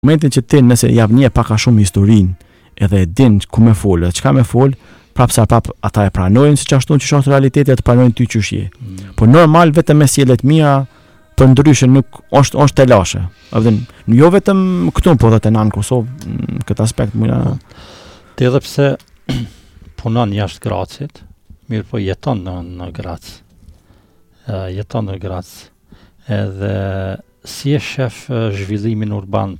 Momentin që ti nëse ja vjen pak a shumë historinë edhe e din ku më fol, çka më fol, prap ata e pranojnë siç ashtu që është realiteti, të pranojnë ty çush je. Po normal vetëm me sjellje të mira, për ndryshe nuk është të lashe. Jo vetëm këtu, po edhe në Kosovë në këtë aspekt më. Ti edhe pse punon jashtë Gracit, mirë po jeton në Grac. Jeton në Grac. Edhe si e shef zhvillimin urban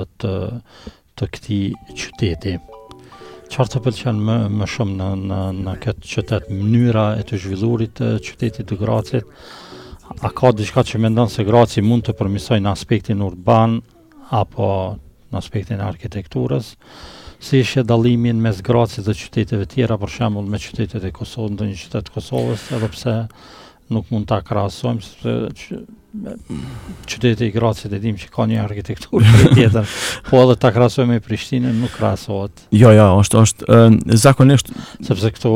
të këtij qyteti. Çfarë të pëlqen më shumë në këtë qytet, mënyra e të zhvilluarit të qytetit të Gracit? A ka diçka që mendon se Graci mund të përmirësojë në aspektin urban apo në aspektin e arkitekturës? Si ishte dallimin mes Gracit dhe qyteteve tjera, për shembull me qytetet e Kosovës, ndonjë qytet të Kosovës, edhe pse nuk mund ta krahasojmë, sepse qyteti i Gracit e dim që ka një arkitekturë tjetër, po edhe ta krahasojmë me Prishtinën nuk krahasohet. Jo, është zakonisht sepse këtu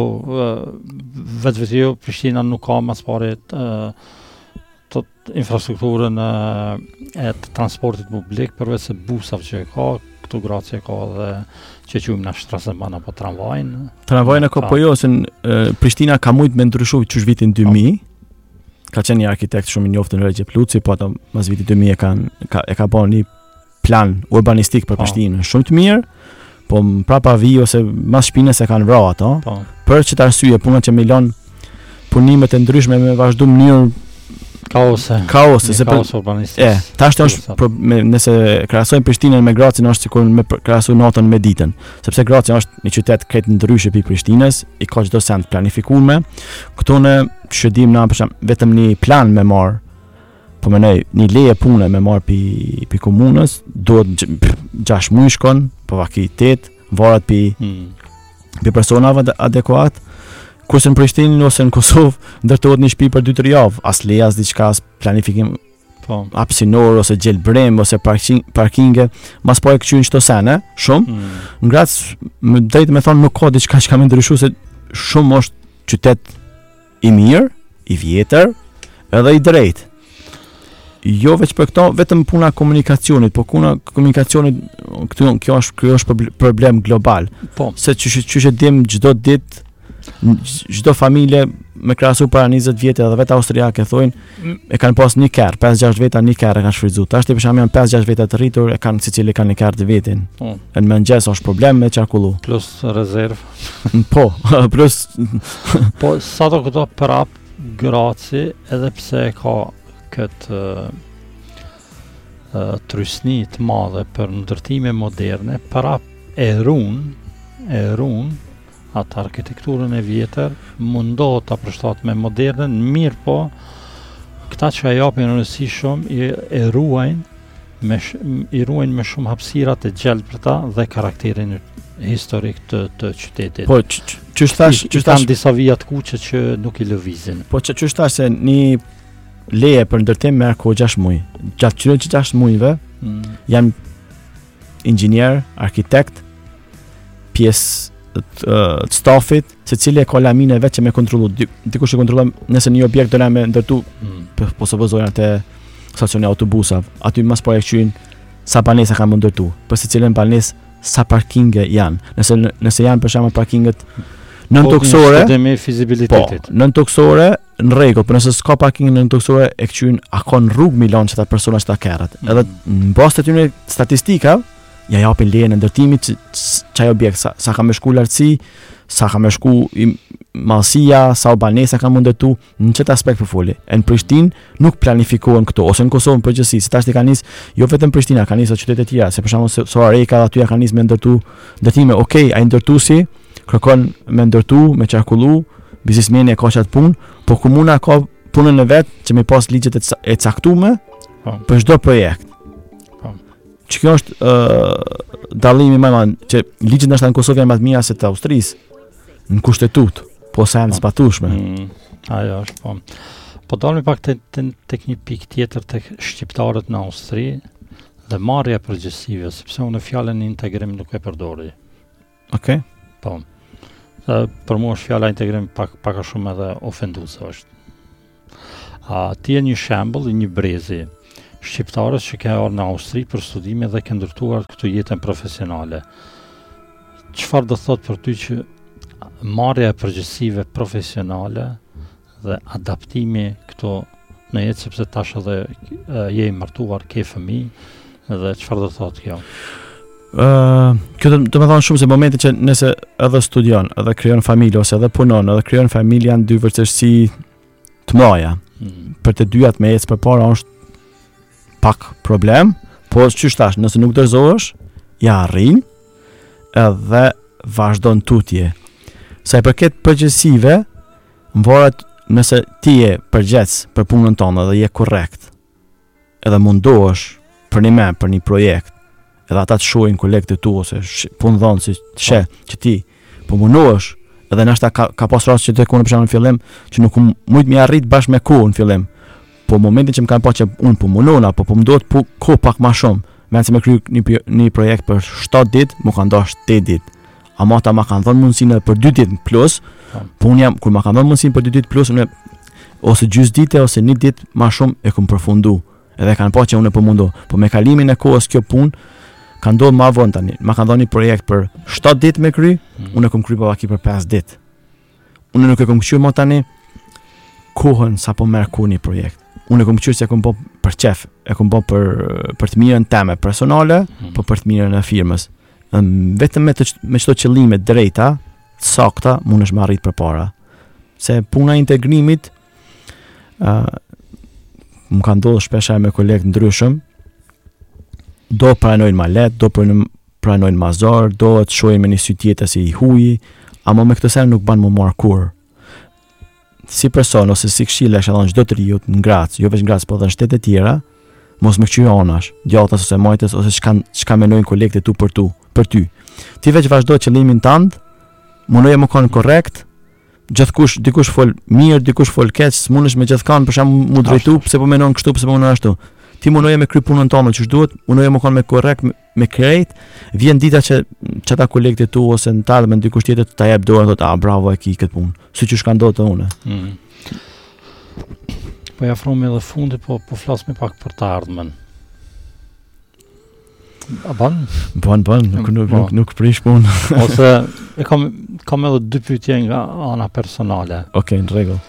vetë Prishtina nuk ka mas pare të infrastrukturën e të transportit publik, përveç se busave që ka, këtu Gracia ka dhe që quajmë na Straßenbahn apo tramvajin. Tramvajin ka po jo, se Prishtina ka mujt me ndryshu që vitin 2000. Ka qenë një arkitekt shumë i njoftën Recep Luci, po ato mas vitit 2000 e ka bërë një plan urbanistik për Prishtinën shumë të mirë, po prapa vi ose mas shpinës e kanë vrarë ato. Për çet arsye, puna që me lën punimet e ndryshme me vazhdu në mënyrë kaose se kaos urbanistik. Tash nëse krahasojmë Prishtinën me Gracin është sikur me krahasoj natën me ditën, sepse Gracia është një qytet krejt ndryshe pi Prishtinës, i ka çdo send planifikuar. Këtu në shëdim na për shemb vetëm një plan me marr, po mendoj një leje pune me marr pi komunës, duhet 6 muaj shkon, po vaki 8, varet pi personave adekuat. Kurse në Prishtinë ose në Kosovë ndërtohet një shtëpi për 2-3 javë, as leje as diçka, as planifikim hapësinor ose gjelbrem ose parkinge, mas po e këqyrin çdo sene, shumë. Në Grac, më drejt me thonë nuk ka diçka që ka më ndryshuar, se shumë është qytet i mirë, i vjetër, edhe i drejtë. Jo veç për këto, vetëm puna komunikacionit, po puna komunikacionit kjo është problem global. Se që dim çdo ditë, çdo familje me krahasu para 20 vjetë edhe vetë austriake thojnë e kanë pas një kerr, 5-6 veta një kerr e kanë shfrytzuar. Tash për shembull janë 5-6 veta të rritur, e kanë secili kanë një kerr të vetin. Në mëngjes është problem me qarkullu. Plus rezervë. Po, plus po sa do këto prap Graci, edhe pse ka këtë trysni të madhe për ndërtime moderne, prap e run atë arkitekturën e vjetër, mundohet ta përshtat me modernën, mirë po këta që japin rëndësi shumë i ruajnë me shumë hapësira të gjelbërta dhe karakterin historik të qytetit. Po ç'është thash kanë disa vija të kuqe që nuk i lëvizin. Po ç'është thash se një leje për ndërtim merr kohë 6 muaj. Gjatë këtyre 6 muajve janë inxhinier, arkitekt, pjesë të stafit, secili e ka lamine vetë që me kontrollu. Dikush e kontrollon nëse një objekt do na me ndërtu, po supozojnë atë stacioni autobusave. Aty mas po e qyrin sa banesa kanë më ndërtu. Për secilën banesë sa parkinge janë. Nëse janë për shembull parkinget nën-toksore, nën-toksore në rregull, por nëse s'ka parking nën-toksore e qyrin a ka në rrugë milon që ta persona që ta kerrat. Edhe në bazë të tyre statistika ja japin lejen e ndërtimit çaj objekt sa ka më shku lartësi, sa ka më shku mallësia, sa banesa ka më ndërtu, në çet aspekt po foli. Në Prishtinë nuk planifikohen këto, ose në Kosovë në përgjithësi, se tash ti ka nis jo vetëm Prishtina, ka nis qytete të tjera, se për shembull Soareka aty ka nis me ndërtu ndërtime, okay, ai ndërtuesi kërkon me ndërtu, me qarkullu, biznesmeni e ka çat punë, po komuna ka punën e vet që me pas ligjet e caktuara për çdo projekt. Që kjo është dallimi më i madh, që ligjet ndoshta në Kosovë janë më të mira se të Austrisë, në kushtetut, po sa janë zbatueshme. Ajo është po. Po dalmi pak tek një pikë tjetër tek shqiptarët në Austri dhe marrja e përgjegjësive, sepse unë fjalën integrim nuk e përdori. Okej. Po. Për mua është fjala integrim pak a shumë edhe ofenduese është. Ti je një shembull i një brezi shqiptarës që ka ardhur në Austri për studime dhe ka ndërtuar këtu jetën profesionale. Çfarë do thot për ty që marrja e përgjegjësive profesionale dhe adaptimi këtu në jetë, sepse tash edhe je i martuar, ke fëmijë dhe çfarë do thot kjo? Kjo do të thonë shumë se momenti që nëse edhe studion, edhe krijon familje ose edhe punon, edhe krijon familje janë dy vërtetësi të mëdha. Për të dyat me ecë përpara është pak problem, po ç'është tash, nëse nuk dorëzohesh, ja arrin edhe vazhdon tutje. Sa i përket përgjegjësive, varet nëse ti je përgjegjës për punën tonë dhe je korrekt, edhe mundohesh për një projekt, edhe ata të shohin kolegët tu ose punëdhënës që ti po mundohesh, edhe nashta ka pas rast që të kone për shembull në fillim që nuk mujt mi arrit bashkë me kohën në fillim. Po momentin që më kanë pa që unë po mundon apo po më duhet kohë pak më shumë, me se me kry një projekt për 7 ditë, më kanë dash 8 ditë. Ama ata ma kanë dhënë mundësinë për 2 ditë plus, po unë jam kur ma kanë dhënë mundësinë për 2 ditë plus, unë ose gjysmë dite ose 1 ditë më shumë e kam përfundu. Edhe kanë pa që unë po mundo. Po me kalimin e kohës kjo punë ka ndodhur më vonë tani. Ma kanë dhënë një projekt për 7 ditë me kry, unë e kam kry pak për 5 ditë. Unë nuk e kam këshuar më tani kohën sa po merr ku një projekt. Unë e kam këshuar se e kam bë për çef, e kam bë për të mirën time personale, po për të mirën e firmës. Vetëm me çdo qëllime drejta, të sakta, mundesh me arrit përpara. Se puna e integrimit më ka ndodhur shpesh me kolegë ndryshëm, do pranojnë ma let, do pranojnë ma zor, do të shohin me një sy tjetër si i huji, ama me këtë sen nuk ban më marr kur. Si person ose si këshilla e shallon çdo të riut në Graz, jo vetëm në Graz, por edhe në shtete tjera, mos më kçy anash, djathtas ose majtës ose çka mendojnë kolegët tu për ty. Ti veç vazhdo qëllimin tënd, mundoje më kanë korrekt, dikush fol mirë, dikush fol keq, s'mundesh me gjithkan për shembull mu drejtu pse po mendon kështu, pse po mendon ashtu. Ti mundoje me kry punën tënde që duhet, mundoje më kanë me korrekt, me krejt, vjen dita që ata kolegët tu ose në talë me dikush tjetër ta jep dorën, thotë, bravo e ki këtë punë. Siç që ka ndodhur unë. Po ja afrojmë edhe fundi, po flasim pak për të ardhmen. A ban? Nuk prish punë. Ose e kam edhe 2 pyetje nga ana personale. Okej, në rregull.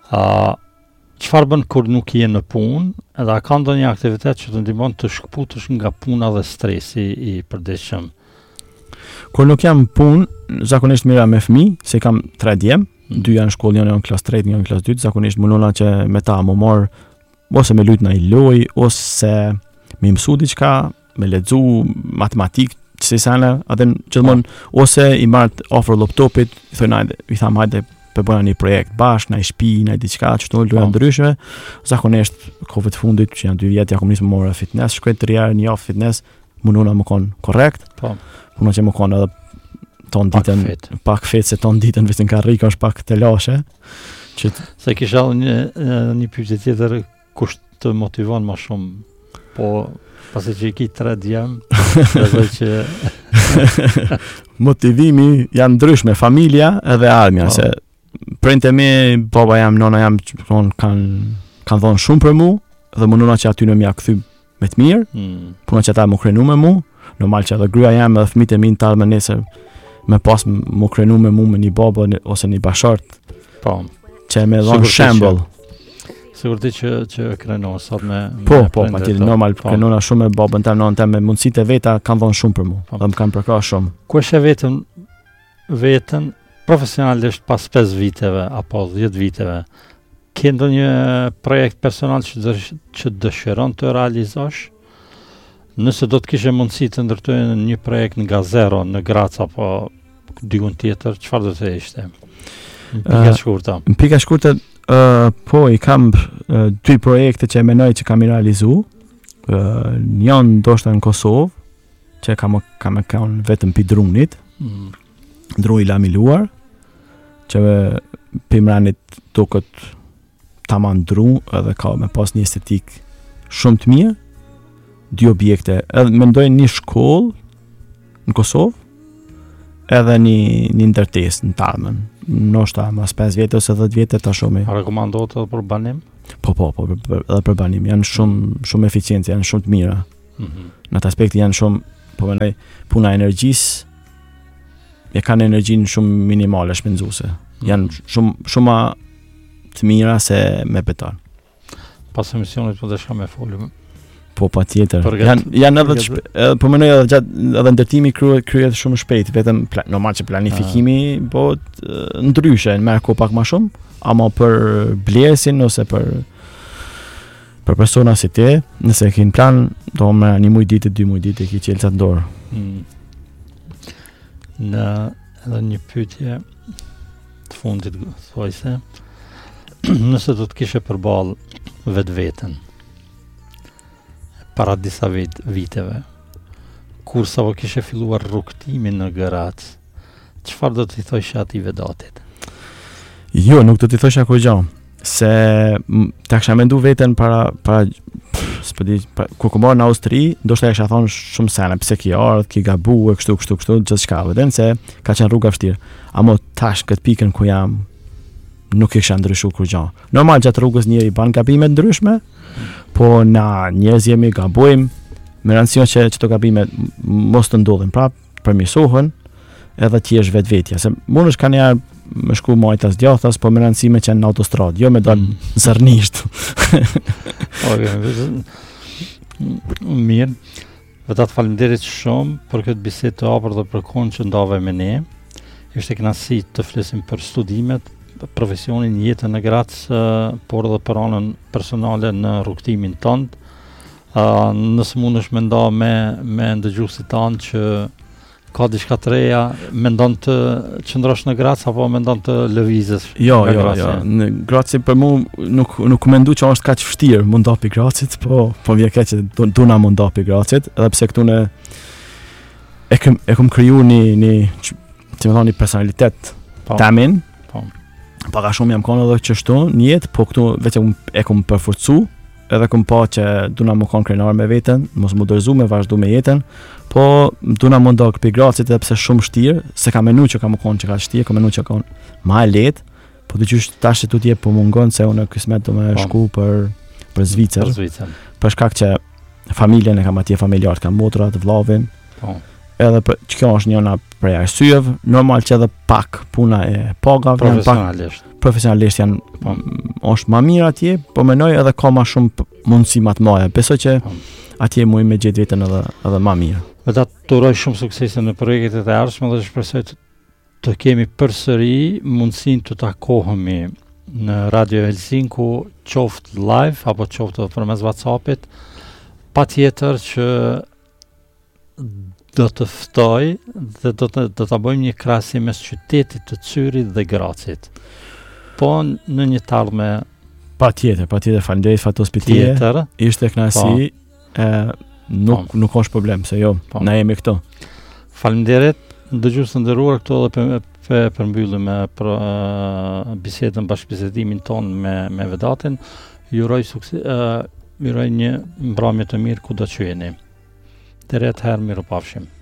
Çfarë bën kur nuk je në punë, edhe a ka ndonjë aktivitet që të ndihmon të shkputesh nga puna dhe stresi i përditshëm? Kur nuk jam punë, zakonisht mira me fëmijë, se kam 3 djem, 2 janë në shkollë, janë në klasë 3, janë në klasë 2, zakonisht mundona që me ta më marr ose me lut në një lojë, ose me mësu diçka, me lexu matematikë, si sana, atë gjithmonë ose i marr afër laptopit, i tham hajde për bëna një projekt bashkë, në shtëpi, në diçka, që të loja ndryshme. Zakonisht kohëve të fundit, që janë 2 vjet, ja kom nisur më marr fitness, shkoj 3 javë një javë fitness, mundona më kon korrekt. Po. Punon që më kon edhe ton ditën pak fet se ton ditën vetëm ka rri është pak të lashe. Se kisha një pyetje tjetër, kush të motivon më shumë? Po pasi që i ki 3 djem, edhe që motivimi janë ndryshme, familja edhe ardhmja, se prindë mi, baba jam, nona jam, kanë dhënë shumë për mu, dhe mundona që aty në mja kthy me të mirë, puna që ata më krenu me mu, normal që edhe gryja jam edhe fëmijët e mi në talë me nesër, me pas më krenu me mu me një baba ose një bashart, që me dhënë shembull. Sigur ti që krenon sot me po, patjetër, normal, krenona shumë me babën tim, nonën tim, me mundësitë e veta kanë dhënë shumë për mu, dhe më kanë përkrahur shumë. Ku e sheh veten profesionalisht pas 5 viteve apo 10 viteve? Ke ndonjë projekt personal që dëshiron të realizosh? Nëse do të kishe mundësi të ndërtoje një projekt nga zero në Graz apo dikun tjetër, çfarë do të ishte? Në pika shkurtë, po i kam 2 projekte që e menoj që kam i realizu. Njën ndoshta në Kosovë, që kam vetëm pi drunit, dru i lamiluar, që pimranit duket taman dru, edhe ka me pas një estetik shumë të mirë, 2 objekte, edhe mendoj një shkollë në Kosovë, edhe një ndërtesë në Tarmen. Ndoshta mas 5 vjetë ose 10 vjetë ta shumë. A rekomandohet edhe për banim? Po, edhe për banim, janë shumë eficiente, janë shumë të mira. Në atë aspekti janë shumë, po mendoj, puna e energjisë e kanë energjinë shumë minimale shpenzuese. Janë shumë ma të mira se me beton. Pas emisionit po desha me folum. Po patjetër. Janë edhe po mendoj edhe ndërtimi kryhet shumë shpejt, vetëm normal që planifikimi bëhet ndryshe, merr kohë pak më shumë, ama për blesin ose për persona si ti, nëse ke një plan, do me 1 muj ditë, 2 muj ditë ki qelca të dorë. Në edhe një pyetje të fundit thuajse, nëse do të kishe përballë vetveten para disa viteve, kur sa po kishe filluar rrugtimin në Gërac, çfarë do t'i thoshe atij vedatit? Jo, nuk do t'i thosha kur gjë, se ta kisha mendu veten para kur komor në Austri, ndoshta kisha thonë shumë sene, pse ki ardh, ki gabu e kështu, gjithçka, vetëm se ka qenë rruga vështirë. Amo tash këtë pikën ku jam, nuk kisha ndryshuar kur gjë. Normal gjatë rrugës njëri ban gabime ndryshme, po na njerëz jemi gabojmë, me rëndësinë që çdo gabime mos të ndodhin prap, përmirësohen, edhe ti je vetvetja, se mundesh kanë ja me shku majtas djathtas, po me rëndësi me qenë në autostradë, jo me dal zërnisht. Mirë, vetat faleminderit shumë për këtë bisedë të hapur dhe për kohën që ndave me ne. Ishte kënaqësi të flesim për studimet, profesionin, jetën në Graz, por edhe për anën personale në rrugtimin tënd. Nëse mundesh me nda me ndëgjuesit tanë që ka diçka të reja, mendon të qëndrosh në Graz apo mendon të lëvizësh? Jo. Në Grazi për mua nuk mendoj që është kaq vështirë mund ndapi Grazit, po vjen keq që duna mund ndapi Grazit, edhe pse këtu e kam krijuar një personalitet tamin. Paka shumë jam konë edhe qështu një jetë, po këtu vetë e kom përforcu, edhe kom pa që duna më konë krenar me veten, mos më dërzu me vazhdu me jetën, po duna më nda këpi Gracit edhe pse shumë shtirë, se ka menu që ka më konë që ka shtirë, ka menu që ka konë ma e letë, po të qysh tash që tu tje po mungon se unë kismet do me shku për Zvicër, për shkak që familjen e kam atje familjarët, kam motrat, vllavin, edhe që kjo është njëna prej arsyeve, normal që edhe pak puna e pagave, profesionalisht janë është ma mirë atje, po menoj edhe ka ma shumë mundësi ma të mëdha. Besoj që atje muj me gjetë vetën edhe ma mirë. Vetat të uroj shumë suksese në projektet e ardhshme dhe shpresoj të kemi përsëri mundësinë të takohemi në Radio Helsinku, qoftë live apo qoftë përmes WhatsAppit, patjetër që do të ftoj dhe do ta bëjmë një krahasim mes qytetit të Zyrit dhe Gracit. Po në një të ardhme patjetër, faleminderit Fatos Pitije. Ishte kënaqësi, nuk është problem se jo, na jemi këtu. Faleminderit, dëgjues të nderuar, këto edhe përmbyllim për bisedën, bashkëbisedimin ton me Vedatin. Ju uroj sukses, ju uroj një mbrëmje të mirë kudo që jeni. Deri atëherë, mirupafshim.